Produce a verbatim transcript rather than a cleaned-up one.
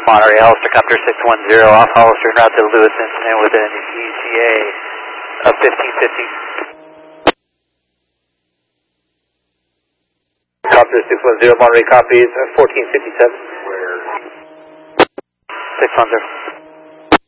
Monterey, Helicopter six one zero, off Hollister route to Lewis incident with an E T A of fifteen fifty. Helicopter six one zero, Monterey copies, fourteen fifty-seven. six one zero.